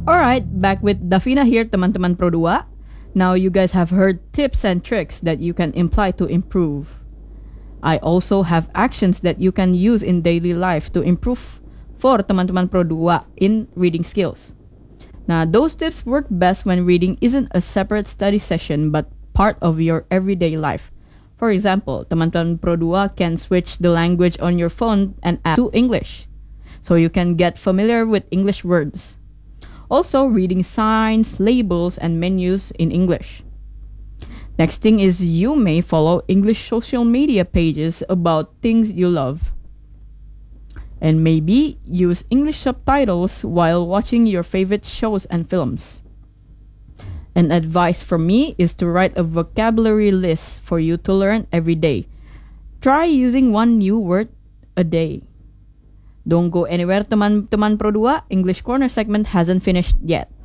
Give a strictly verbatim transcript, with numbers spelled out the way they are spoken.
Alright, back with Dafina here, teman-teman Pro dua. Now you guys have heard tips and tricks that you can imply to improve. I also have actions that you can use in daily life to improve for teman-teman Pro dua in reading skills. Now, those tips work best when reading isn't a separate study session but part of your everyday life. For example, teman-teman Pro dua can switch the language on your phone and add to English, so you can get familiar with English words. Also, reading signs, labels, and menus in English. Next thing is you may follow English social media pages about things you love. And maybe use English subtitles while watching your favorite shows and films. An advice from me is to write a vocabulary list for you to learn every day. Try using one new word a day. Don't go anywhere, teman-teman Pro dua. English Corner segment hasn't finished yet.